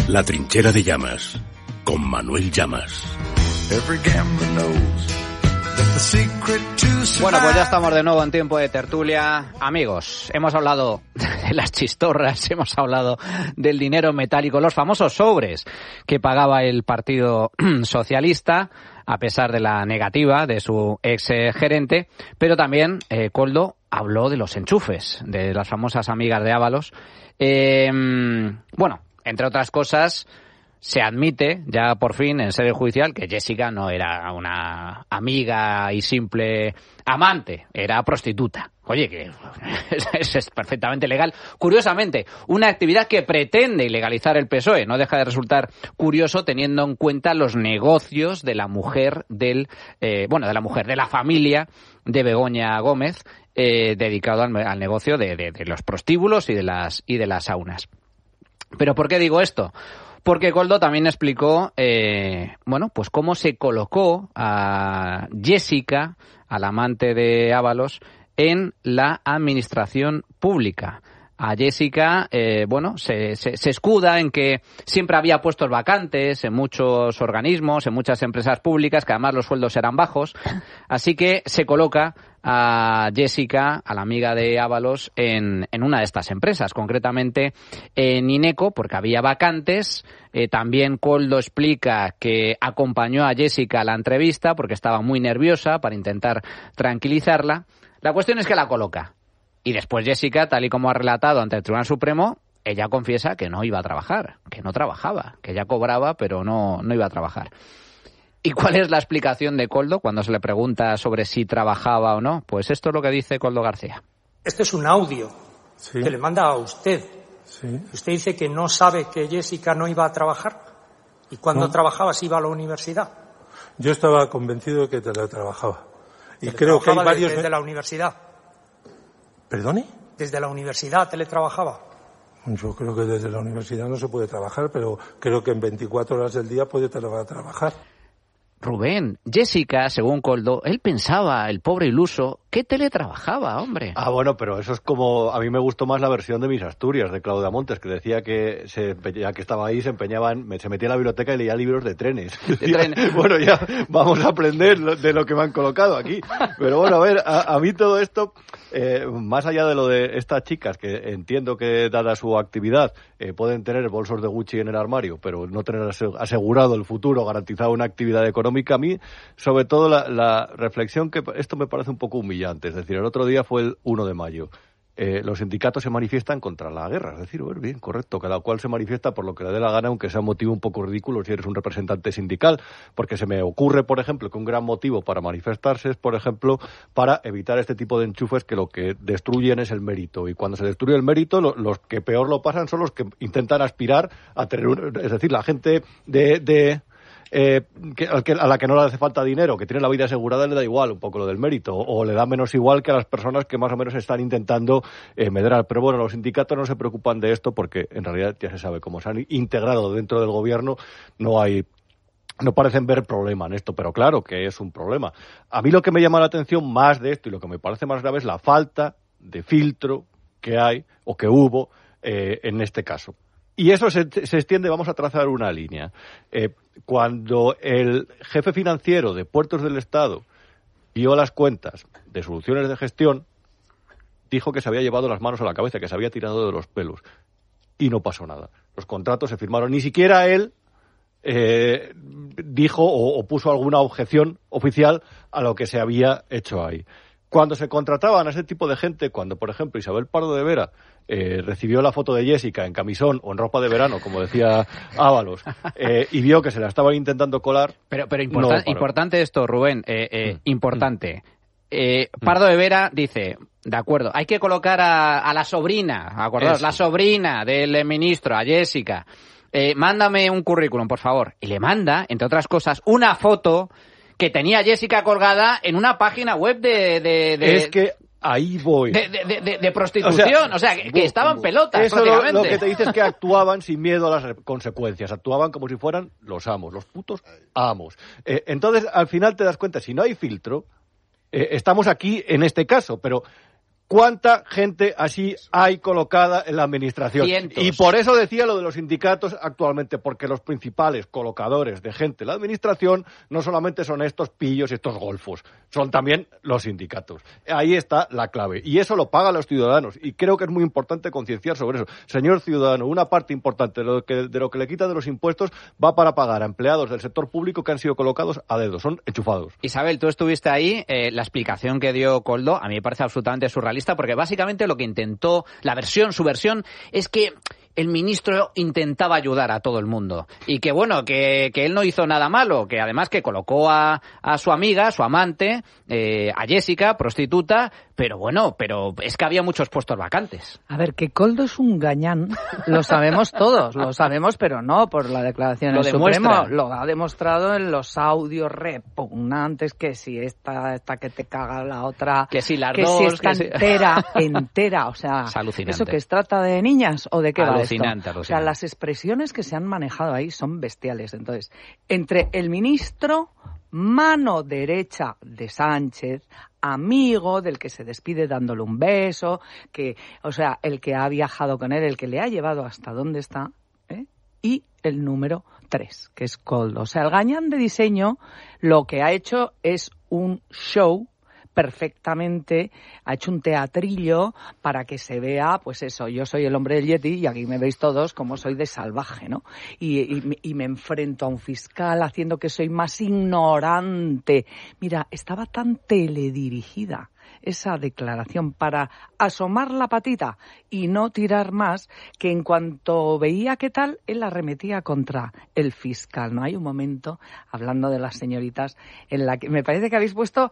La trinchera de Llamas, con Manuel Llamas. Bueno, pues ya estamos de nuevo en tiempo de tertulia. Amigos, hemos hablado de las chistorras, hemos hablado del dinero metálico, los famosos sobres que pagaba el Partido Socialista, a pesar de la negativa de su ex gerente, pero también Koldo habló de los enchufes, de las famosas amigas de Ábalos. Bueno, entre otras cosas, se admite ya por fin en sede judicial que Jessica no era una amiga y simple amante, era prostituta. Oye, que es perfectamente legal. Curiosamente, una actividad que pretende ilegalizar el PSOE. No deja de resultar curioso teniendo en cuenta los negocios de la mujer de la familia de Begoña Gómez, dedicado al negocio de los prostíbulos y de las saunas. ¿Pero por qué digo esto? Porque Koldo también explicó, pues cómo se colocó a Jessica, al amante de Ábalos, en la administración pública. A Jessica, se escuda en que siempre había puestos vacantes en muchos organismos, en muchas empresas públicas, que además los sueldos eran bajos. Así que se coloca a Jessica, a la amiga de Ábalos, en una de estas empresas, concretamente en Ineco, porque había vacantes. También Koldo explica que acompañó a Jessica a la entrevista porque estaba muy nerviosa, para intentar tranquilizarla. La cuestión es que la coloca. Y después Jessica, tal y como ha relatado ante el Tribunal Supremo, ella confiesa que no iba a trabajar, que no trabajaba, que ella cobraba, pero no iba a trabajar. ¿Y cuál es la explicación de Koldo cuando se le pregunta sobre si trabajaba o no? Pues esto es lo que dice Koldo García. Este es un audio que le manda a usted. Sí. Usted dice que no sabe que Jessica no iba a trabajar. ¿Y cuando trabajaba si iba a la universidad? Yo estaba convencido de que teletrabajaba. Y creo que hay varios... ¿Desde la universidad? ¿Perdone? ¿Desde la universidad teletrabajaba? Yo creo que desde la universidad no se puede trabajar, pero creo que en 24 horas del día puede trabajar. Rubén, Jessica, según Koldo, él pensaba, el pobre iluso, que teletrabajaba, hombre. Ah, bueno, pero eso es como... A mí me gustó más la versión de Mis Asturias, de Claudia Montes, que decía que ya que estaba ahí, se metía en la biblioteca y leía libros de trenes. Bueno, ya vamos a aprender de lo que me han colocado aquí. Pero bueno, a ver, a mí todo esto, más allá de lo de estas chicas, que entiendo que, dada su actividad, pueden tener bolsos de Gucci en el armario, pero no tener asegurado el futuro, garantizado una actividad económica, a mí, sobre todo la reflexión, que esto me parece un poco humillante. Es decir, el otro día fue el 1 de mayo. Los sindicatos se manifiestan contra la guerra. Es decir, bien, correcto, cada cual se manifiesta por lo que le dé la gana, aunque sea un motivo un poco ridículo si eres un representante sindical. Porque se me ocurre, por ejemplo, que un gran motivo para manifestarse es, por ejemplo, para evitar este tipo de enchufes que lo que destruyen es el mérito. Y cuando se destruye el mérito, los que peor lo pasan son los que intentan aspirar a tener... Es decir, la gente a la que no le hace falta dinero, que tiene la vida asegurada, le da igual un poco lo del mérito, o le da menos igual que a las personas que más o menos están intentando medrar. Pero bueno, los sindicatos no se preocupan de esto porque en realidad ya se sabe cómo se han integrado dentro del gobierno, no parecen ver problema en esto, pero claro que es un problema. A mí lo que me llama la atención más de esto y lo que me parece más grave es la falta de filtro que hay o que hubo en este caso. Y eso se extiende, vamos a trazar una línea. Cuando el jefe financiero de Puertos del Estado vio las cuentas de Soluciones de Gestión, dijo que se había llevado las manos a la cabeza, que se había tirado de los pelos. Y no pasó nada. Los contratos se firmaron. Ni siquiera él dijo o puso alguna objeción oficial a lo que se había hecho ahí. Cuando se contrataban a ese tipo de gente, cuando, por ejemplo, Isabel Pardo de Vera recibió la foto de Jessica en camisón o en ropa de verano, como decía Ábalos, y vio que se la estaban intentando colar... Pero importante esto, Rubén, importante. Pardo de Vera dice, de acuerdo, hay que colocar a la sobrina, acordaos, la sobrina del ministro, a Jessica. Mándame un currículum, por favor. Y le manda, entre otras cosas, una foto que tenía Jessica colgada en una página web Es que ahí voy. De prostitución, o sea que estaban pelotas eso prácticamente. Lo que te dice es que actuaban sin miedo a las consecuencias, actuaban como si fueran los amos, los putos amos. Entonces, al final te das cuenta, si no hay filtro, estamos aquí en este caso, pero ¿Cuánta gente así hay colocada en la administración? Cientos. Y por eso decía lo de los sindicatos actualmente, porque los principales colocadores de gente en la administración no solamente son estos pillos y estos golfos, son también los sindicatos. Ahí está la clave. Y eso lo pagan los ciudadanos. Y creo que es muy importante concienciar sobre eso. Señor ciudadano, una parte importante de lo que le quitan de los impuestos va para pagar a empleados del sector público que han sido colocados a dedo. Son enchufados. Isabel, tú estuviste ahí. La explicación que dio Koldo a mí me parece absolutamente surrealista, porque básicamente lo que intentó, su versión, es que el ministro intentaba ayudar a todo el mundo y que bueno, que él no hizo nada malo, que además que colocó a su amiga, su amante, a Jessica, prostituta, pero es que había muchos puestos vacantes. A ver, que Koldo es un gañán, lo sabemos todos, lo sabemos, pero no por la declaración del Supremo, lo ha demostrado en los audios repugnantes, que si esta que te caga, la otra, que si las que dos, si está que entera, o sea, es alucinante. ¿Eso que es trata de niñas o de qué va esto? Alucinante. O sea, las expresiones que se han manejado ahí son bestiales. Entonces, entre el ministro, mano derecha de Sánchez, amigo del que se despide dándole un beso, el que ha viajado con él, el que le ha llevado hasta donde está, y el número 3, que es Koldo. O sea, el gañán de diseño lo que ha hecho es un show perfectamente, ha hecho un teatrillo para que se vea, pues eso, yo soy el hombre del Yeti y aquí me veis todos como soy de salvaje, ¿no? Y me enfrento a un fiscal haciendo que soy más ignorante. Mira, estaba tan teledirigida esa declaración para asomar la patita y no tirar más, que en cuanto veía qué tal, él arremetía contra el fiscal. No hay un momento, hablando de las señoritas, en la que me parece que habéis puesto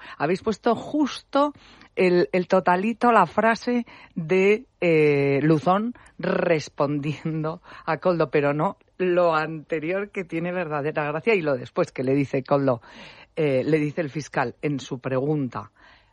justo el totalito, la frase de Luzón respondiendo a Koldo, pero no lo anterior, que tiene verdadera gracia, y lo después que le dice Koldo, le dice el fiscal en su pregunta.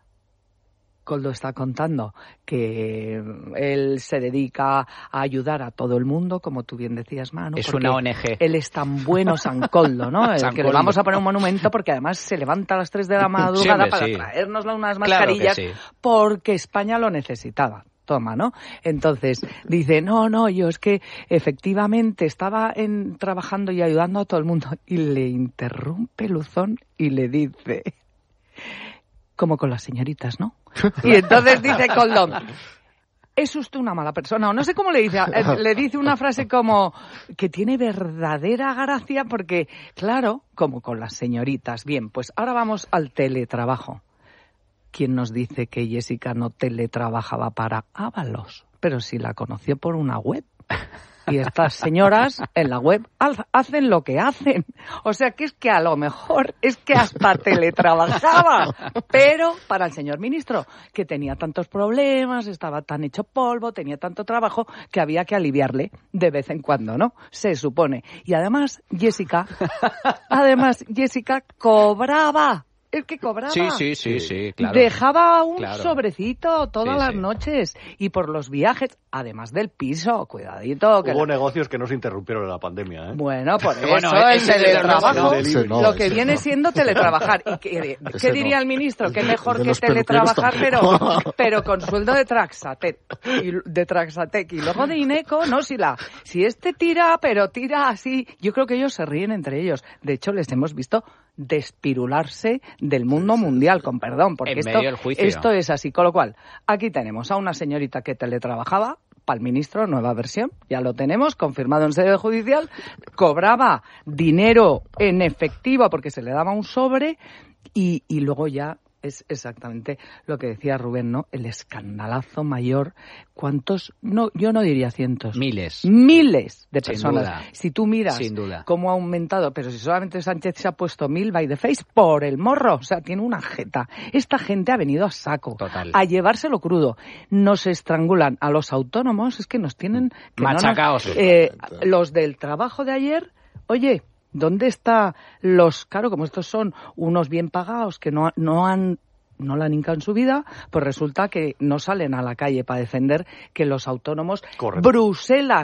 Koldo está contando que él se dedica a ayudar a todo el mundo, como tú bien decías, Manu. Es una ONG. Él es tan bueno, San Koldo, ¿no? San que Koldo. le vamos a poner un monumento porque además se levanta a las 3 de la madrugada para traernos unas mascarillas, claro que sí, porque España lo necesitaba. Toma, ¿no? Entonces dice, no, yo es que efectivamente estaba trabajando y ayudando a todo el mundo. Y le interrumpe Luzón y le dice, como con las señoritas, ¿no? Y entonces dice Koldo, es usted una mala persona, o no sé cómo le dice, le dice una frase como que tiene verdadera gracia porque, claro, como con las señoritas. Bien, pues ahora vamos al teletrabajo. ¿Quién nos dice que Jessica no teletrabajaba para Ábalos? Pero si la conoció por una web. Y estas señoras en la web hacen lo que hacen. O sea, que es que a lo mejor es que hasta teletrabajaba. Pero para el señor ministro, que tenía tantos problemas, estaba tan hecho polvo, tenía tanto trabajo, que había que aliviarle de vez en cuando, ¿no? Se supone. Y además, Jessica cobraba. El que cobraba. Sí, claro. Dejaba un sobrecito todas las noches. Y por los viajes, además del piso, cuidadito. Hubo negocios que no se interrumpieron en la pandemia, ¿eh? Bueno, por eso el teletrabajo, lo que viene siendo teletrabajar. ¿Y qué diría el ministro? Que mejor que teletrabajar, pero con sueldo de Traxatec. Y luego de Ineco, no, si este tira, pero tira así. Yo creo que ellos se ríen entre ellos. De hecho, les hemos visto despirularse del mundo mundial, con perdón, porque esto es así. Con lo cual, aquí tenemos a una señorita que teletrabajaba para el ministro, nueva versión, ya lo tenemos, confirmado en sede judicial, cobraba dinero en efectivo porque se le daba un sobre y luego ya es exactamente lo que decía Rubén, ¿no? El escandalazo mayor. ¿Cuántos? No, yo no diría cientos. Miles de personas. Sin duda. Si tú miras cómo ha aumentado, pero si solamente Sánchez se ha puesto 1000 by the face por el morro, o sea, tiene una jeta. Esta gente ha venido a saco, a llevárselo crudo. Nos estrangulan a los autónomos, es que nos tienen machacaos. Los del trabajo de ayer, oye, ¿dónde está claro, como estos son unos bien pagados que no la han hincado en su vida, pues resulta que no salen a la calle para defender que los autónomos... Correcto. Bruselas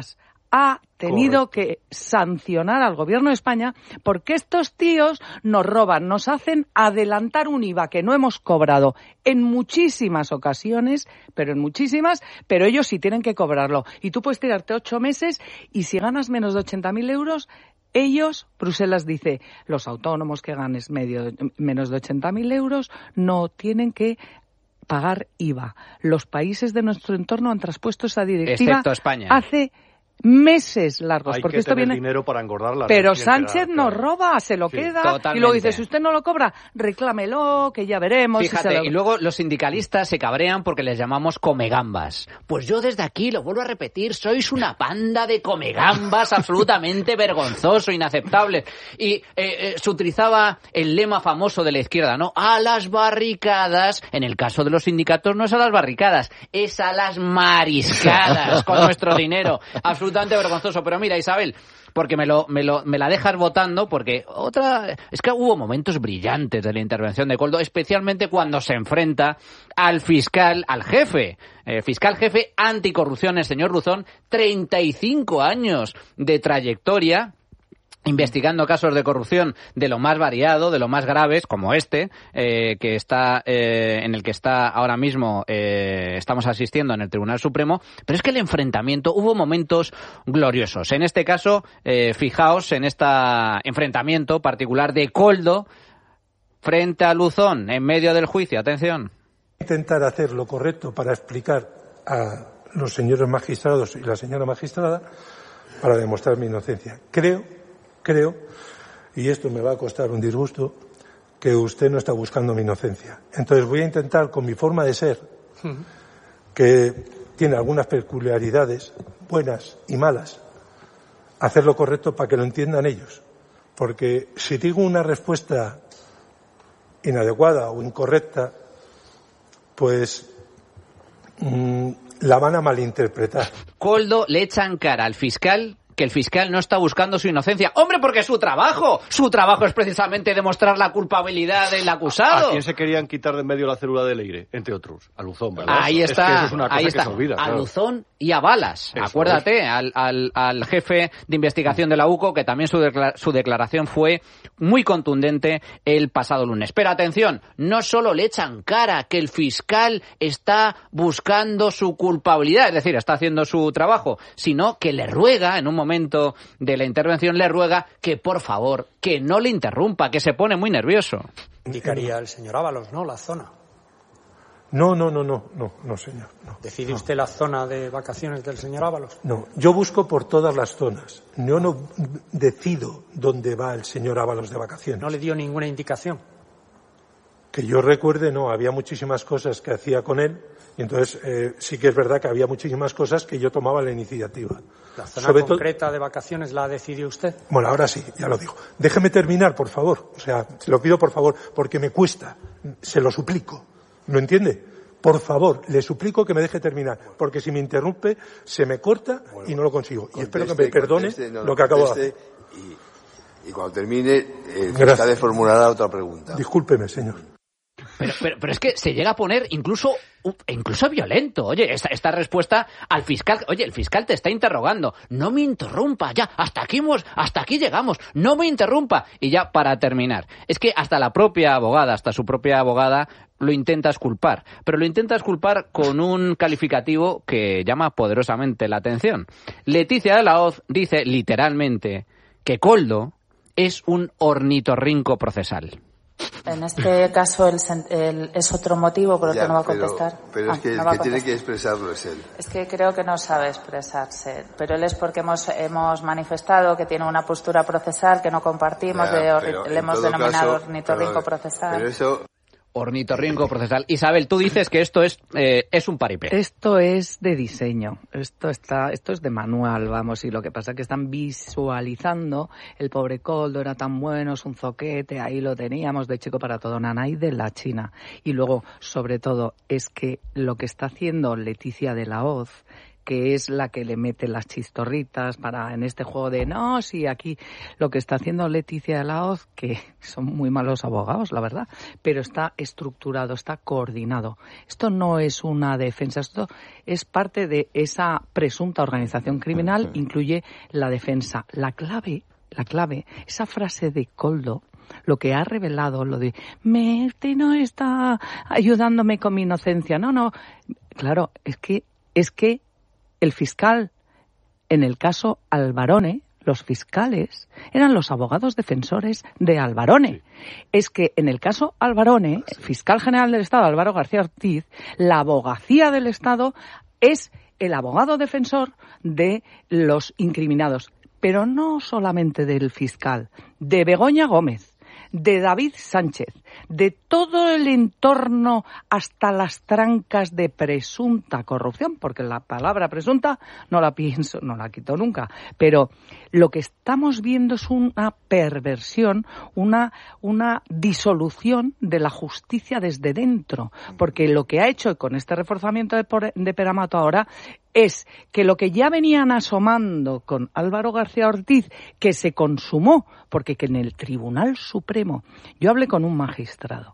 ha tenido que sancionar al gobierno de España porque estos tíos nos roban, nos hacen adelantar un IVA que no hemos cobrado en muchísimas ocasiones, pero ellos sí tienen que cobrarlo. Y tú puedes tirarte 8 meses y si ganas menos de 80.000 euros, ellos, Bruselas dice, los autónomos que ganes menos de 80.000 euros no tienen que pagar IVA. Los países de nuestro entorno han traspuesto esa directiva excepto España. Hace meses largos. Hay porque que esto tener viene... dinero para engordar Pero Sánchez nos roba, se lo queda. Totalmente. Y luego dice, si usted no lo cobra, reclámelo, que ya veremos. Fíjate, y luego los sindicalistas se cabrean porque les llamamos comegambas. Pues yo desde aquí lo vuelvo a repetir, sois una panda de comegambas absolutamente vergonzoso, inaceptable. Y se utilizaba el lema famoso de la izquierda, ¿no? A las barricadas. En el caso de los sindicatos no es a las barricadas, es a las mariscadas con nuestro dinero. Absolutamente vergonzoso. Pero mira, Isabel, porque me la dejas votando, porque es que hubo momentos brillantes de la intervención de Koldo, especialmente cuando se enfrenta al fiscal jefe anticorrupción, el señor Ruzón, 35 años de trayectoria investigando casos de corrupción de lo más variado, de lo más graves, como este, que está en el que está ahora mismo estamos asistiendo en el Tribunal Supremo. Pero es que el enfrentamiento, hubo momentos gloriosos. En este caso, fijaos en este enfrentamiento particular de Koldo frente a Luzón en medio del juicio. Atención. Intentar hacer lo correcto para explicar a los señores magistrados y la señora magistrada para demostrar mi inocencia. Creo, y esto me va a costar un disgusto, que usted no está buscando mi inocencia. Entonces voy a intentar, con mi forma de ser, que tiene algunas peculiaridades, buenas y malas, hacer lo correcto para que lo entiendan ellos. Porque si digo una respuesta inadecuada o incorrecta, pues la van a malinterpretar. Koldo le echa en cara al fiscal que el fiscal no está buscando su inocencia. ¡Hombre, porque es su trabajo! Su trabajo es precisamente demostrar la culpabilidad del acusado. ¿A quién se querían quitar de en medio la célula de Leire? Entre otros, a Luzón, ¿verdad? Ahí está, es que eso es una cosa ahí está. Que se olvida, a claro. Luzón y a Balas. Eso acuérdate, al jefe de investigación de la UCO, que también su declaración fue muy contundente el pasado lunes. Pero atención, no solo le echan cara que el fiscal está buscando su culpabilidad, es decir, está haciendo su trabajo, sino que le ruega, en un momento de la intervención, le ruega que por favor, que no le interrumpa, que se pone muy nervioso. Indicaría el señor Ábalos, ¿no? La zona. No, señor. No. ¿Decide usted la zona de vacaciones del señor Ábalos? No, yo busco por todas las zonas. Yo no decido dónde va el señor Ábalos de vacaciones. ¿No le dio ninguna indicación? Que yo recuerde, no. Había muchísimas cosas que hacía con él y entonces sí que es verdad que había muchísimas cosas que yo tomaba la iniciativa. ¿La zona concreta de vacaciones la decidió usted? Bueno, ahora sí, ya lo digo. Déjeme terminar, por favor. O sea, se lo pido por favor, porque me cuesta. Se lo suplico. ¿Lo entiende? Por favor, le suplico que me deje terminar, porque si me interrumpe, se me corta y no lo consigo. Y espero que me perdone lo que acabo de hacer. Y cuando termine, el fiscal le formulará otra pregunta. Discúlpeme, señor. Pero es que se llega a poner incluso violento. Oye, esta respuesta al fiscal. Oye, el fiscal te está interrogando. No me interrumpa, ya, hasta aquí llegamos. No me interrumpa. Y ya, para terminar, es que hasta su propia abogada lo intenta exculpar. Pero lo intenta exculpar con un calificativo que llama poderosamente la atención. Leticia de la Hoz dice literalmente que Koldo es un ornitorrinco procesal. En este caso es otro motivo por el que no va a contestar. Pero es que el que tiene que expresarlo es él. Es que creo que no sabe expresarse. Pero él es porque hemos manifestado que tiene una postura procesal que no compartimos, le hemos denominado ornitorrinco procesal. Pero eso... Ornitorrinco procesal. Isabel, tú dices que esto es un paripé. Esto es de diseño, esto es de manual, vamos, y lo que pasa es que están visualizando el pobre Koldo, era tan bueno, es un zoquete, ahí lo teníamos de chico para todo, nanay de la China. Y luego, sobre todo, es que lo que está haciendo Leticia de la Hoz que es la que le mete las chistorritas en este juego de no, sí, aquí lo que está haciendo Leticia de la Hoz, que son muy malos abogados, la verdad, pero está estructurado, está coordinado. Esto no es una defensa, esto es parte de esa presunta organización criminal, incluye la defensa. La clave, esa frase de Koldo, lo que ha revelado, lo de usted no está ayudándome con mi inocencia. No, claro, es que el fiscal, en el caso Alvarone, los fiscales eran los abogados defensores de Alvarone. Es que en el caso Alvarone, fiscal general del Estado, Álvaro García Ortiz, la abogacía del Estado es el abogado defensor de los incriminados. Pero no solamente del fiscal, de Begoña Gómez, de David Sánchez, de todo el entorno hasta las trancas de presunta corrupción, porque la palabra presunta no la quito nunca, pero lo que estamos viendo es una perversión, una disolución de la justicia desde dentro, porque lo que ha hecho con este reforzamiento de Peramato ahora es que lo que ya venían asomando con Álvaro García Ortiz, que se consumó, porque que en el Tribunal Supremo, yo hablé con un magistrado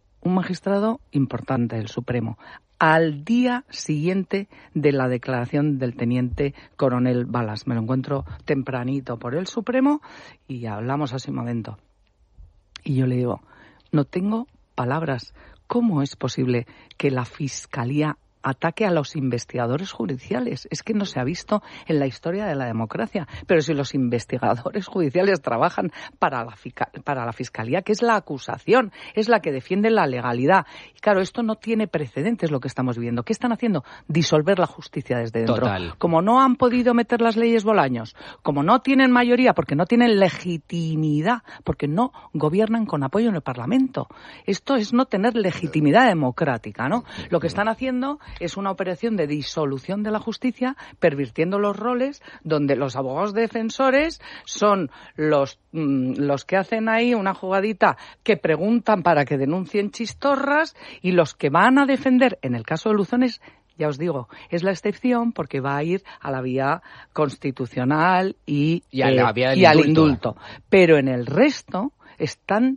importante del Supremo, al día siguiente de la declaración del teniente coronel Balas. Me lo encuentro tempranito por el Supremo y hablamos hace un momento. Y yo le digo, no tengo palabras. ¿Cómo es posible que la Fiscalía ataque a los investigadores judiciales? Es que no se ha visto en la historia de la democracia. Pero si los investigadores judiciales trabajan para la Fiscalía, que es la acusación, es la que defiende la legalidad. Y claro, esto no tiene precedentes lo que estamos viendo. ¿Qué están haciendo? Disolver la justicia desde dentro. Total. Como no han podido meter las leyes Bolaños, como no tienen mayoría, porque no tienen legitimidad, porque no gobiernan con apoyo en el Parlamento. Esto es no tener legitimidad democrática, ¿no? Lo que están haciendo es una operación de disolución de la justicia, pervirtiendo los roles, donde los abogados defensores son los que hacen ahí una jugadita que preguntan para que denuncien chistorras, y los que van a defender, en el caso de Luzones, ya os digo, es la excepción porque va a ir a la vía constitucional y al indulto. Pero en el resto están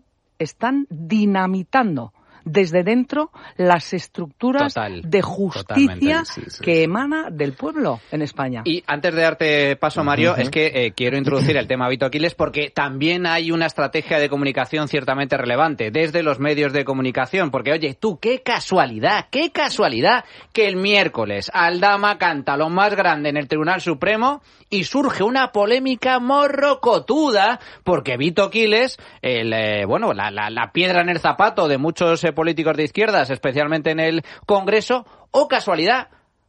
dinamitando desde dentro las estructuras de justicia que emana del pueblo en España. Y antes de darte paso, Mario, es que quiero introducir el tema Vito Quiles, porque también hay una estrategia de comunicación ciertamente relevante desde los medios de comunicación, porque oye, tú, qué casualidad que el miércoles Aldama canta lo más grande en el Tribunal Supremo y surge una polémica morrocotuda porque Vito Quiles, la piedra en el zapato de muchos políticos de izquierdas, especialmente en el Congreso, o casualidad,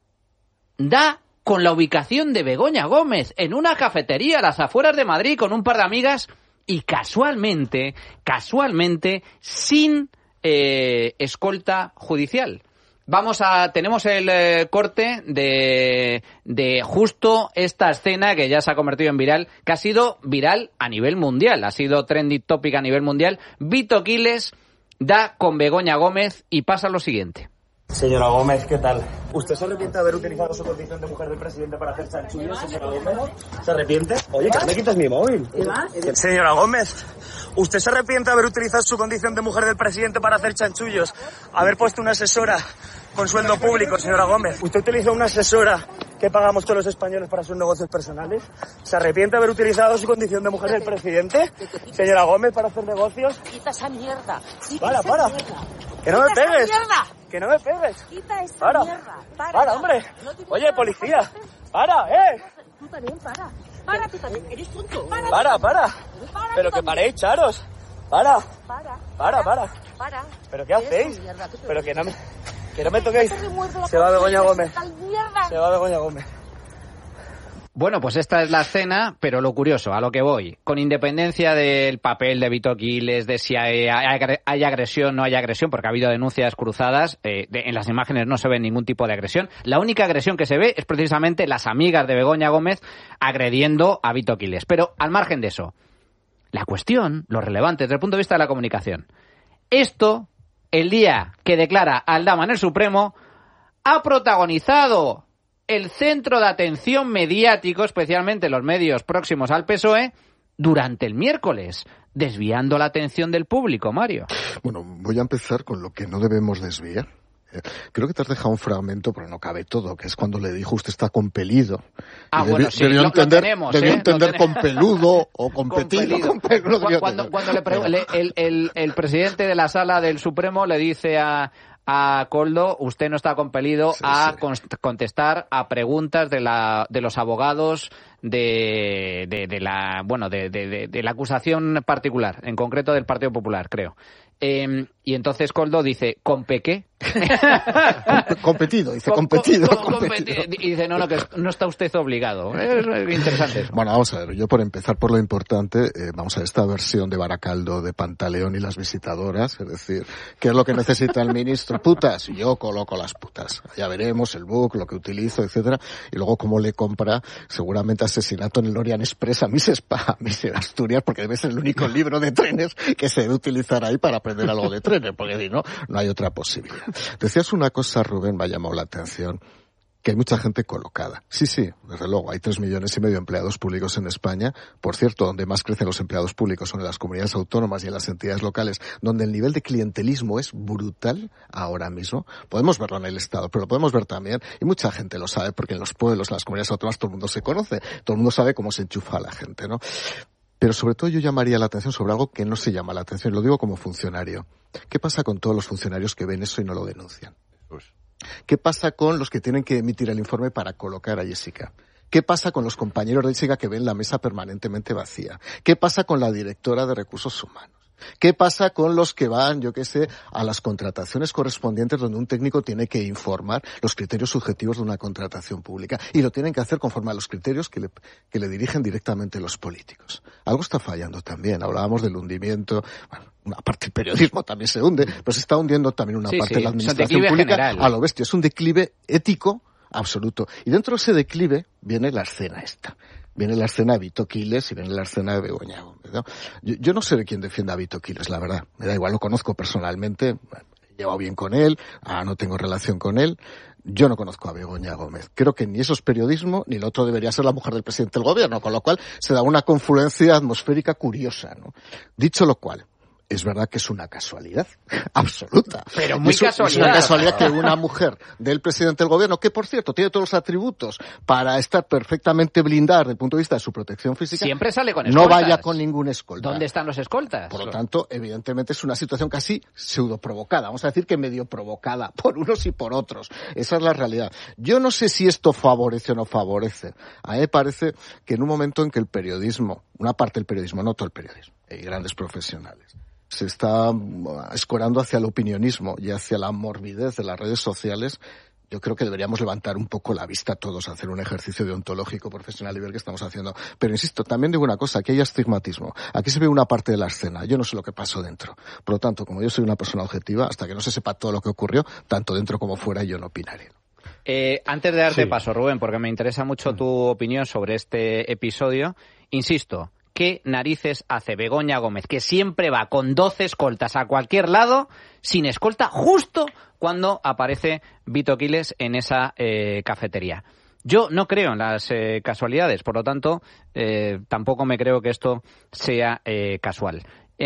da con la ubicación de Begoña Gómez en una cafetería a las afueras de Madrid con un par de amigas y casualmente sin escolta judicial. Tenemos el corte de justo esta escena que ya se ha convertido en viral, que ha sido viral a nivel mundial, ha sido trending topic a nivel mundial. Vito Quiles da con Begoña Gómez y pasa lo siguiente. Señora Gómez, ¿qué tal? ¿Usted se arrepiente de haber utilizado su condición de mujer del presidente para hacer chanchullos, señora Gómez? ¿Se arrepiente? Oye, que no me quites mi móvil. ¿Qué más? Señora Gómez, ¿usted se arrepiente de haber utilizado su condición de mujer del presidente para hacer chanchullos? Haber puesto una asesora con sueldo público, señora Gómez. ¿Usted utilizó una asesora que pagamos todos los españoles para sus negocios personales? ¿Se arrepiente de haber utilizado su condición de mujer del presidente, señora Gómez, para hacer negocios? Quita esa mierda. Para. Que no me pegues. Que no me pegues. Quita esa mierda. Para, hombre. Oye, policía. Para, Tú también, para. Para, tú también. Eres tonto. Para. Pero que paréis, charos. Para. Para. ¿Pero qué hacéis? Pero que no me toquéis. Se va Begoña Gómez. Bueno, pues esta es la escena, pero lo curioso, a lo que voy, con independencia del papel de Vito Quiles, de si hay agresión o no hay agresión, porque ha habido denuncias cruzadas, en las imágenes no se ve ningún tipo de agresión. La única agresión que se ve es precisamente las amigas de Begoña Gómez agrediendo a Vito Quiles. Pero al margen de eso, la cuestión, lo relevante desde el punto de vista de la comunicación, esto, el día que declara Aldama en el Supremo, ha protagonizado el centro de atención mediático, especialmente los medios próximos al PSOE, durante el miércoles, desviando la atención del público, Mario. Bueno, voy a empezar con lo que no debemos desviar. Creo que te has dejado un fragmento, pero no cabe todo, que es cuando le dijo usted está compelido. Bueno, sí, debió entender, tenemos, debió entender compeludo o competido. Cuando el presidente de la Sala del Supremo le dice a Koldo, usted no está compelido a contestar a preguntas de los abogados de la acusación particular, en concreto del Partido Popular, creo. Y entonces Koldo dice, ¿compe qué? Competido, dice, competido. Y dice, no, que no está usted obligado. Es interesante eso. Bueno, vamos a ver, yo por empezar por lo importante, vamos a ver esta versión de Baracaldo de Pantaleón y las visitadoras, es decir, ¿qué es lo que necesita el ministro? Putas, y yo coloco las putas. Ya veremos el book, lo que utilizo, etcétera, y luego cómo le compra seguramente Asesinato en el Orient Express a Miss Asturias, porque debe ser el único libro de trenes que se debe utilizar ahí para aprender algo de trenes, porque si no, no hay otra posibilidad. Decías una cosa, Rubén, me ha llamado la atención, que hay mucha gente colocada. Sí, desde luego, hay 3,5 millones de empleados públicos en España. Por cierto, donde más crecen los empleados públicos son en las comunidades autónomas y en las entidades locales, donde el nivel de clientelismo es brutal ahora mismo. Podemos verlo en el Estado, pero lo podemos ver también, y mucha gente lo sabe, porque en los pueblos, en las comunidades autónomas, todo el mundo se conoce, todo el mundo sabe cómo se enchufa a la gente, ¿no? Pero sobre todo yo llamaría la atención sobre algo que no se llama la atención, lo digo como funcionario. ¿Qué pasa con todos los funcionarios que ven eso y no lo denuncian? ¿Qué pasa con los que tienen que emitir el informe para colocar a Jessica? ¿Qué pasa con los compañeros de Jessica que ven la mesa permanentemente vacía? ¿Qué pasa con la directora de Recursos Humanos? ¿Qué pasa con los que van, a las contrataciones correspondientes donde un técnico tiene que informar los criterios subjetivos de una contratación pública? Y lo tienen que hacer conforme a los criterios que le dirigen directamente los políticos. Algo está fallando también. Hablábamos del hundimiento. Bueno, una parte del periodismo también se hunde, pero se está hundiendo también una parte de la administración pública general, ¿no? A lo bestia. Es un declive ético absoluto. Y dentro de ese declive viene la escena esta. Viene la escena de Vito Quiles y viene la escena de Begoña Gómez, ¿no? Yo no sé de quién defiende a Vito Quiles, la verdad. Me da igual, lo conozco personalmente. He llevado bien con él, no tengo relación con él. Yo no conozco a Begoña Gómez. Creo que ni eso es periodismo, ni el otro debería ser la mujer del presidente del gobierno, con lo cual se da una confluencia atmosférica curiosa, ¿no? Dicho lo cual, es verdad que es una casualidad absoluta. Pero muy casualidad. Es una casualidad que una mujer del presidente del gobierno, que por cierto tiene todos los atributos para estar perfectamente blindada desde el punto de vista de su protección física, siempre sale con escoltas. No vaya con ningún escolta. ¿Dónde están los escoltas? Por lo tanto, evidentemente es una situación casi pseudo provocada. Vamos a decir que medio provocada por unos y por otros. Esa es la realidad. Yo no sé si esto favorece o no favorece. A mí me parece que en un momento en que el periodismo, una parte del periodismo, no todo el periodismo, hay grandes profesionales, se está escorando hacia el opinionismo y hacia la morbidez de las redes sociales, yo creo que deberíamos levantar un poco la vista todos, hacer un ejercicio deontológico profesional y ver qué estamos haciendo. Pero insisto, también digo una cosa, aquí hay estigmatismo. Aquí se ve una parte de la escena, yo no sé lo que pasó dentro. Por lo tanto, como yo soy una persona objetiva, hasta que no se sepa todo lo que ocurrió, tanto dentro como fuera, yo no opinaré. Antes de darte paso, Rubén, porque me interesa mucho tu opinión sobre este episodio, insisto, ¿qué narices hace Begoña Gómez, que siempre va con 12 escoltas a cualquier lado, sin escolta, justo cuando aparece Vito Quiles en esa cafetería? Yo no creo en las casualidades, por lo tanto, tampoco me creo que esto sea casual.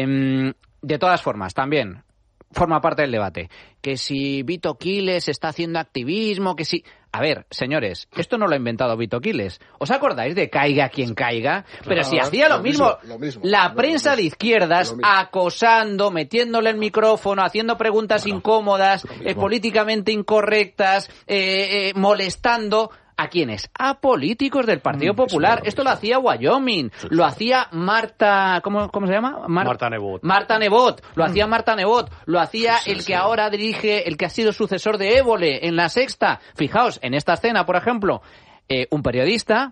De todas formas, también forma parte del debate. Que si Vito Quiles está haciendo activismo, que si... A ver, señores, esto no lo ha inventado Vito Quiles. ¿Os acordáis de Caiga quien caiga? Pero si hacía lo mismo. La prensa de izquierdas acosando, metiéndole el micrófono, haciendo preguntas incómodas, políticamente incorrectas, molestando... ¿A quiénes? A políticos del Partido Popular. Esto lo hacía Wyoming, lo hacía Marta... ¿Cómo se llama? Marta Nebot. Marta Nebot, lo hacía Marta Nebot, lo hacía el que ahora dirige, el que ha sido sucesor de Évole en La Sexta. Fijaos, en esta escena, por ejemplo, un periodista...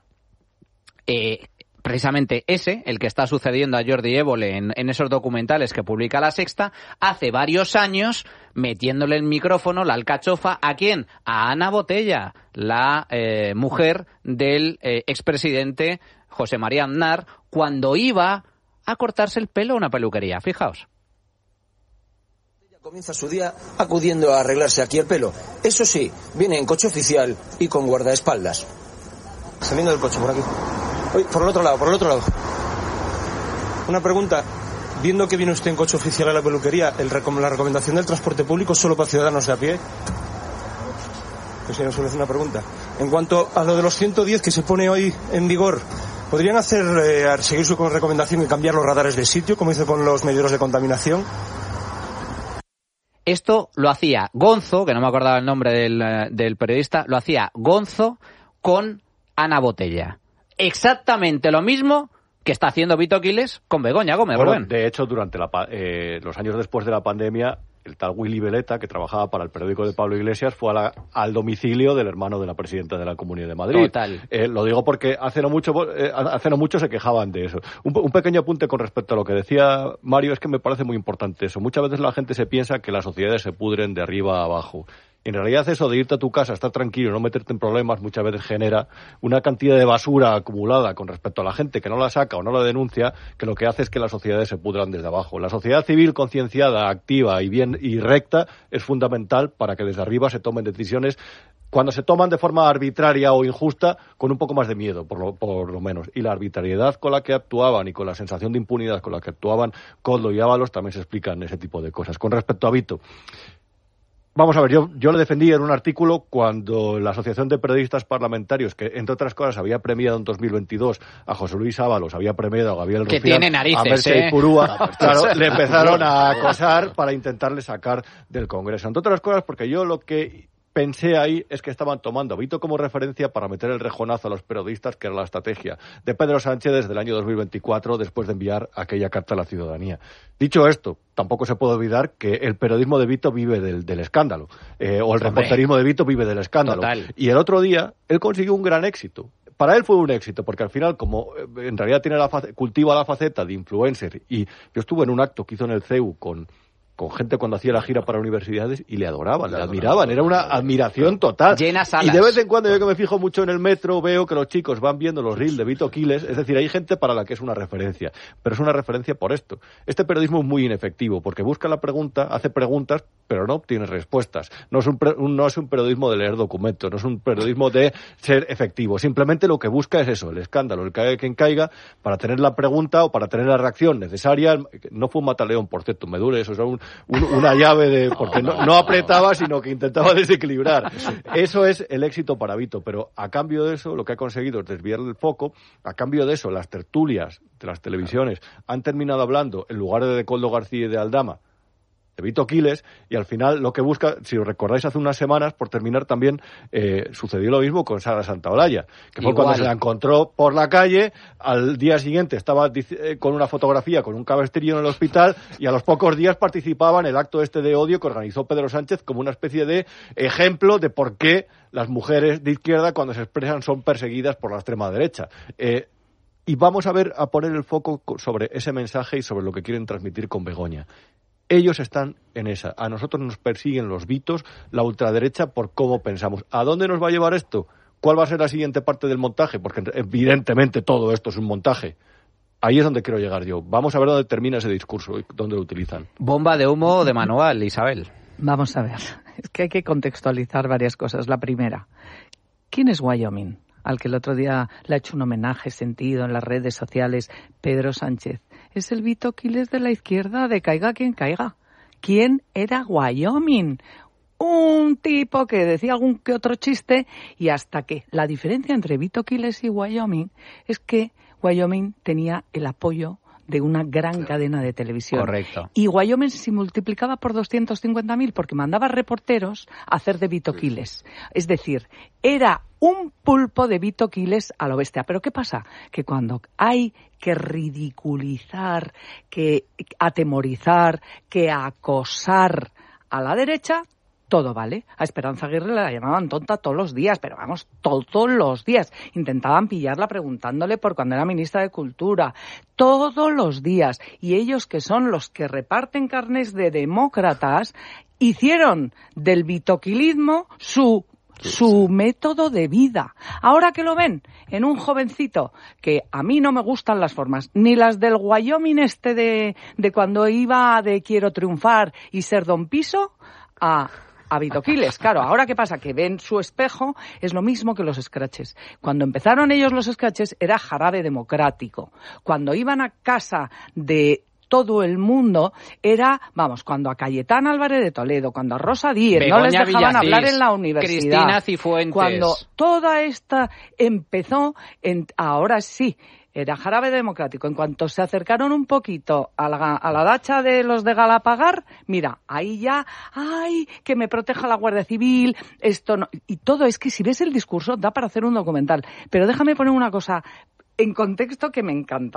precisamente ese, el que está sucediendo a Jordi Évole en esos documentales que publica La Sexta, hace varios años metiéndole el micrófono, la alcachofa, ¿a quién? A Ana Botella, la mujer del expresidente José María Aznar, cuando iba a cortarse el pelo a una peluquería. Fijaos. Comienza su día acudiendo a arreglarse aquí el pelo. Eso sí, viene en coche oficial y con guardaespaldas. Saliendo del coche, por aquí. Uy, por el otro lado. Una pregunta. Viendo que viene usted en coche oficial a la peluquería, ¿la recomendación del transporte público solo para ciudadanos de a pie? Pues si no suele hacer una pregunta. En cuanto a lo de los 110 que se pone hoy en vigor, ¿podrían seguir su recomendación y cambiar los radares de sitio, como hizo con los medidores de contaminación? Esto lo hacía Gonzo, que no me acordaba el nombre del periodista, lo hacía Gonzo con Ana Botella. Exactamente lo mismo que está haciendo Vito Quiles con Begoña Gómez. Bueno, de hecho, durante los años después de la pandemia, el tal Willy Veleta, que trabajaba para el periódico de Pablo Iglesias, fue al domicilio del hermano de la presidenta de la Comunidad de Madrid. Total. Lo digo porque hace no mucho se quejaban de eso. Un pequeño apunte con respecto a lo que decía Mario, es que me parece muy importante eso. Muchas veces la gente se piensa que las sociedades se pudren de arriba a abajo. En realidad eso de irte a tu casa, estar tranquilo, no meterte en problemas, muchas veces genera una cantidad de basura acumulada con respecto a la gente que no la saca o no la denuncia, que lo que hace es que las sociedades se pudran desde abajo. La sociedad civil concienciada, activa y recta es fundamental para que desde arriba se tomen decisiones, cuando se toman de forma arbitraria o injusta, con un poco más de miedo, por lo menos. Y la arbitrariedad con la que actuaban y con la sensación de impunidad con la que actuaban Koldo y Ábalos también se explican ese tipo de cosas. Con respecto a Vito, vamos a ver, yo le defendí en un artículo cuando la Asociación de Periodistas Parlamentarios, que entre otras cosas había premiado en 2022 a José Luis Ábalos, había premiado a Gabriel Rufián, que tiene narices, a Mercè Purúa, claro, le empezaron a acosar para intentarle sacar del Congreso. Entre otras cosas porque yo lo que pensé ahí es que estaban tomando a Vito como referencia para meter el rejonazo a los periodistas, que era la estrategia de Pedro Sánchez desde el año 2024, después de enviar aquella carta a la ciudadanía. Dicho esto, tampoco se puede olvidar que el periodismo de Vito vive del escándalo, o el reporterismo de Vito vive del escándalo. Total. Y el otro día, él consiguió un gran éxito. Para él fue un éxito, porque al final, como en realidad cultiva la faceta de influencer, y yo estuve en un acto que hizo en el CEU con gente cuando hacía la gira para universidades y le adoraban, le admiraban, era una admiración total. Llenas salas. Y de vez en cuando, yo que me fijo mucho en el metro, veo que los chicos van viendo los reels de Vito Quiles, es decir, hay gente para la que es una referencia, pero es una referencia por esto. Este periodismo es muy inefectivo, porque busca la pregunta, hace preguntas, pero no obtiene respuestas. No es un periodismo de leer documentos, no es un periodismo de ser efectivo. Simplemente lo que busca es eso, el escándalo, el caiga quien caiga, para tener la pregunta o para tener la reacción necesaria. No fue un mataleón, por cierto, me duele eso, es una llave porque no apretaba, sino que intentaba desequilibrar. Eso es el éxito para Vito, pero a cambio de eso lo que ha conseguido es desviar el foco. A cambio de eso, las tertulias de las televisiones han terminado hablando, en lugar de Koldo García y de Aldama, de Vito Quiles, y al final lo que busca, si os recordáis hace unas semanas, por terminar también, sucedió lo mismo con Sara Santaolalla, que fue cuando se la encontró por la calle, al día siguiente estaba con una fotografía con un cabestrillo en el hospital, y a los pocos días participaba en el acto de odio que organizó Pedro Sánchez como una especie de ejemplo de por qué las mujeres de izquierda, cuando se expresan, son perseguidas por la extrema derecha. Y vamos a poner el foco sobre ese mensaje y sobre lo que quieren transmitir con Begoña. Ellos están en esa. A nosotros nos persiguen los Vitos, la ultraderecha, por cómo pensamos. ¿A dónde nos va a llevar esto? ¿Cuál va a ser la siguiente parte del montaje? Porque evidentemente todo esto es un montaje. Ahí es donde quiero llegar yo. Vamos a ver dónde termina ese discurso y dónde lo utilizan. Bomba de humo de manual, Isabel. Vamos a ver. Es que hay que contextualizar varias cosas. La primera, ¿quién es Wyoming? Al que el otro día le ha hecho un homenaje sentido en las redes sociales Pedro Sánchez. Es el Vito Quiles de la izquierda, de caiga quien caiga. ¿Quién era Wyoming? Un tipo que decía algún que otro chiste, y hasta que la diferencia entre Vito Quiles y Wyoming es que Wyoming tenía el apoyo de una gran cadena de televisión. Correcto. Y Wyoming se multiplicaba por 250.000 porque mandaba reporteros a hacer de Vito Quiles. Es decir, era un pulpo de Vito Quiles a lo bestia. Pero ¿qué pasa? Que cuando hay que ridiculizar, que atemorizar, que acosar a la derecha, todo vale. A Esperanza Aguirre la llamaban tonta todos los días, pero vamos, todos los días. Intentaban pillarla preguntándole por cuando era ministra de Cultura. Todos los días. Y ellos, que son los que reparten carnes de demócratas, hicieron del vitoquilismo su su método de vida. Ahora que lo ven en un jovencito, que a mí no me gustan las formas, ni las del Wyoming de cuando iba de quiero triunfar y ser don piso, a Vitoquiles. Claro, ahora qué pasa, que ven su espejo, es lo mismo que los scratches. Cuando empezaron ellos los scratches era jarabe democrático. Cuando iban a casa de todo el mundo era, vamos, cuando a Cayetana Álvarez de Toledo, cuando a Rosa Díez Begoña no les dejaban Villandís, hablar en la universidad, Cristina Cifuentes, cuando toda esta empezó, ahora sí, era jarabe democrático. En cuanto se acercaron un poquito a la dacha de los de Galapagar, mira, ahí ya, ¡ay, que me proteja la Guardia Civil! Esto no, y todo es que si ves el discurso da para hacer un documental. Pero déjame poner una cosa en contexto que me encanta.